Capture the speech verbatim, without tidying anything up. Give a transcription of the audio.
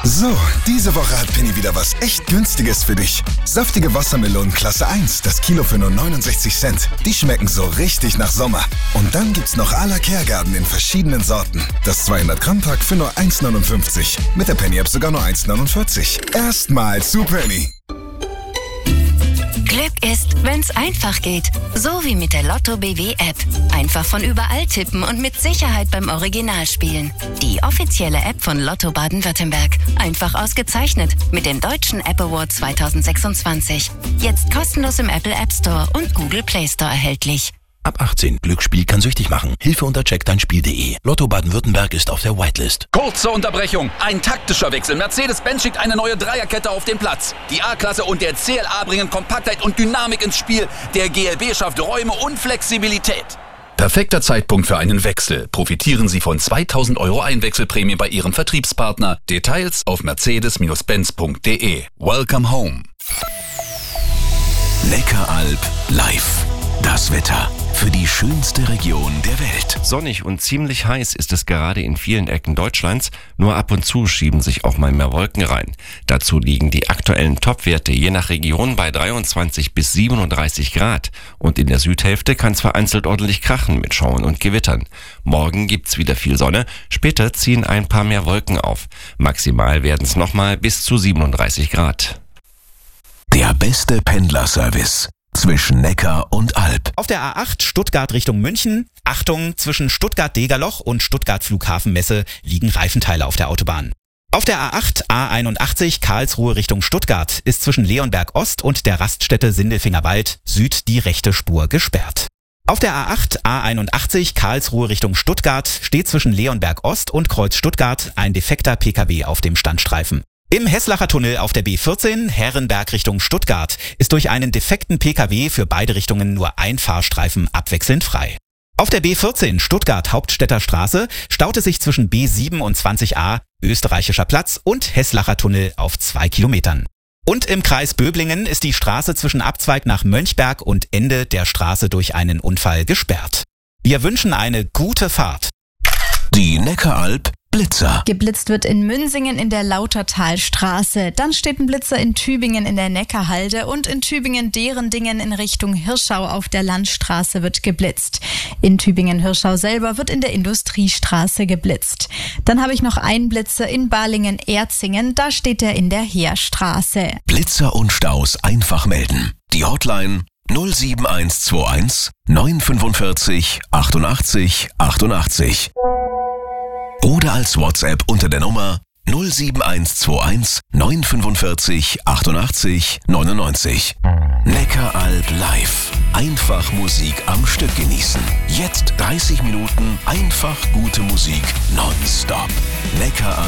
So, diese Woche hat Penny wieder was echt Günstiges für dich. Saftige Wassermelonen Klasse eins, das Kilo für nur neunundsechzig Cent. Die schmecken so richtig nach Sommer. Und dann gibt's noch à la Kergarten in verschiedenen Sorten. Das zweihundert Gramm Pack für nur eins neunundfünfzig. Mit der Penny-App sogar nur eins neunundvierzig. Erstmal zu Penny. Glück ist, wenn's einfach geht. So wie mit der Lotto B W App. Einfach von überall tippen und mit Sicherheit beim Original spielen. Die offizielle App von Lotto Baden-Württemberg. Einfach ausgezeichnet mit dem Deutschen App Award zwanzig sechsundzwanzig. Jetzt kostenlos im Apple App Store und Google Play Store erhältlich. Ab achtzehn. Glücksspiel kann süchtig machen. Hilfe unter check dein spiel punkt de. Lotto Baden-Württemberg ist auf der Whitelist. Kurze Unterbrechung. Ein taktischer Wechsel. Mercedes-Benz schickt eine neue Dreierkette auf den Platz. Die A-Klasse und der C L A bringen Kompaktheit und Dynamik ins Spiel. Der G L B schafft Räume und Flexibilität. Perfekter Zeitpunkt für einen Wechsel. Profitieren Sie von zweitausend Euro Einwechselprämie bei Ihrem Vertriebspartner. Details auf mercedes Benz punkt de. Welcome home. Neckaralb live. Das Wetter für die schönste Region der Welt. Sonnig und ziemlich heiß ist es gerade in vielen Ecken Deutschlands. Nur ab und zu schieben sich auch mal mehr Wolken rein. Dazu liegen die aktuellen Topwerte je nach Region bei dreiundzwanzig bis siebenunddreißig Grad. Und in der Südhälfte kann es vereinzelt ordentlich krachen mit Schauern und Gewittern. Morgen gibt's wieder viel Sonne. Später ziehen ein paar mehr Wolken auf. Maximal werden es nochmal bis zu siebenunddreißig Grad. Der beste Pendlerservice zwischen Neckar und Alb. Auf der A acht Stuttgart Richtung München. Achtung, zwischen Stuttgart-Degerloch und Stuttgart-Flughafenmesse liegen Reifenteile auf der Autobahn. Auf der A acht A einundachtzig Karlsruhe Richtung Stuttgart ist zwischen Leonberg Ost und der Raststätte Sindelfingerwald Süd die rechte Spur gesperrt. Auf der A acht A einundachtzig Karlsruhe Richtung Stuttgart steht zwischen Leonberg Ost und Kreuz Stuttgart ein defekter P K W auf dem Standstreifen. Im Heslacher Tunnel auf der B vierzehn Herrenberg Richtung Stuttgart ist durch einen defekten P K W für beide Richtungen nur ein Fahrstreifen abwechselnd frei. Auf der B vierzehn Stuttgart Hauptstädter Straße staut es sich zwischen B siebenundzwanzig A Österreichischer Platz und Heslacher Tunnel auf zwei Kilometern. Und im Kreis Böblingen ist die Straße zwischen Abzweig nach Mönchberg und Ende der Straße durch einen Unfall gesperrt. Wir wünschen eine gute Fahrt. Die Neckaralb Blitzer. Geblitzt wird in Münsingen in der Lautertalstraße. Dann steht ein Blitzer in Tübingen in der Neckarhalde und in Tübingen-Derendingen in Richtung Hirschau auf der Landstraße wird geblitzt. In Tübingen-Hirschau selber wird in der Industriestraße geblitzt. Dann habe ich noch einen Blitzer in Balingen-Erzingen. Da steht er in der Heerstraße. Blitzer und Staus einfach melden. Die Hotline null sieben eins zwei eins neun fünfundvierzig achtundachtzig achtundachtzig. Oder als WhatsApp unter der Nummer null sieben eins zwei eins neun fünfundvierzig achtundachtzig neunundneunzig. Neckaralb live. Einfach Musik am Stück genießen. Jetzt dreißig Minuten einfach gute Musik nonstop. Neckaralb.